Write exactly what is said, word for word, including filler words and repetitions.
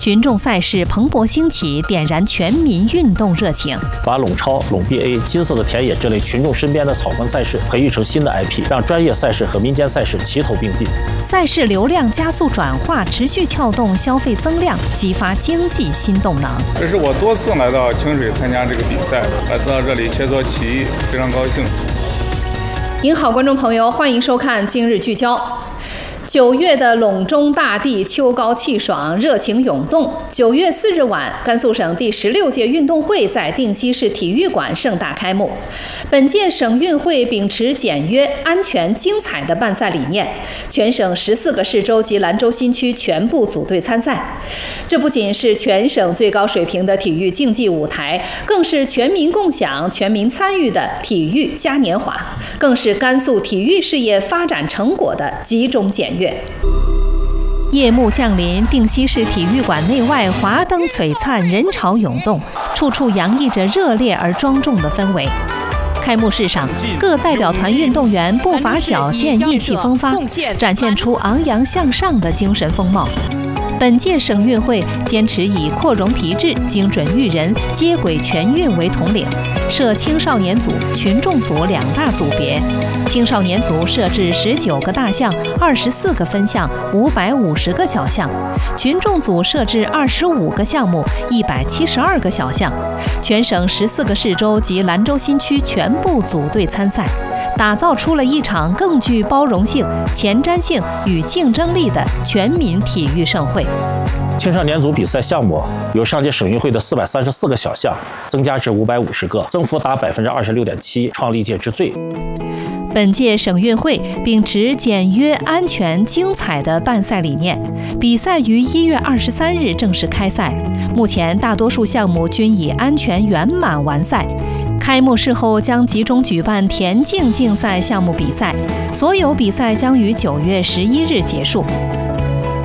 群众赛事蓬勃兴起，点燃全民运动热情。 把陇超、陇 B A、金色的田野这类群众身边的草根赛事培育成新的 I P， 让专业赛事和民间赛事齐头并进。 赛事流量加速转化，持续撬动消费增量，激发经济新动能。 这是我多次来到清水参加这个比赛，来到这里切磋棋艺，非常高兴。 您好，观众朋友，欢迎收看《今日聚焦》。九月的陇中大地，秋高气爽，热情涌动。九月四日晚，甘肃省第十六届运动会在定西市体育馆盛大开幕。本届省运会秉持简约、安全、精彩的办赛理念，全省十四个市州及兰州新区全部组队参赛。这不仅是全省最高水平的体育竞技舞台，更是全民共享、全民参与的体育嘉年华，更是甘肃体育事业发展成果的集中检阅。夜幕降临，定西市体育馆内外华灯璀璨，人潮涌动，处处洋溢着热烈而庄重的氛围。开幕式上，各代表团运动员步伐矫健，意气风发，展现出昂扬向上的精神风貌。本届省运会坚持以扩容提质、精准育人、接轨全运为统领，设青少年组、群众组两大组别。青少年组设置十九个大项、二十四个分项、五百五十个小项；群众组设置二十五个项目、一百七十二个小项。全省十四个市州及兰州新区全部组队参赛，打造出了一场更具包容性、前瞻性与竞争力的全民体育盛会。 青少年组比赛项目由上届省运会的四百三十四个小项增加至五百五十个，增幅达百分之二十六点七，创历届之最。 本届省运会秉持简约、安全、精彩的办赛理念，比赛于一月二十三日正式开赛。目前大多数项目均已安全圆满完赛。开幕式后将集中举办田径竞赛项目比赛，所有比赛将于九月十一日结束。